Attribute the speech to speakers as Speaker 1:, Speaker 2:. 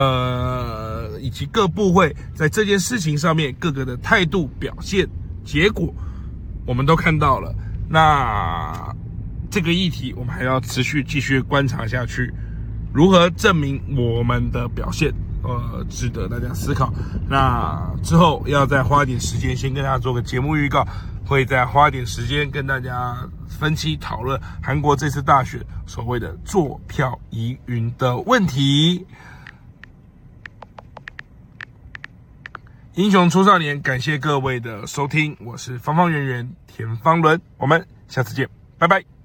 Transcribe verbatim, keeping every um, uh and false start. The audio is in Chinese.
Speaker 1: 呃，以及各部会在这件事情上面各个的态度表现结果，我们都看到了。那这个议题我们还要持续继续观察下去，如何证明我们的表现，呃，值得大家思考。那之后要再花点时间，先跟大家做个节目预告，会再花点时间跟大家分析讨论韩国这次大选所谓的坐票疑云的问题。英雄出少年，感谢各位的收听，我是方方圆圆田方伦，我们下次见，拜拜。